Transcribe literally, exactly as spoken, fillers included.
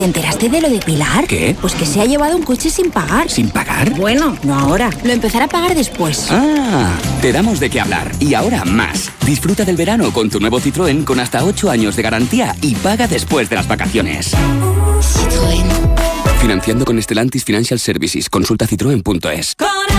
¿Te enteraste de lo de Pilar? ¿Qué? Pues que se ha llevado un coche sin pagar. ¿Sin pagar? Bueno, no ahora. Lo empezará a pagar después. Ah, te damos de qué hablar. Y ahora más. Disfruta del verano con tu nuevo Citroën con hasta ocho años de garantía y paga después de las vacaciones. Citroën. Financiando con Stellantis Financial Services. Consulta citroen punto es.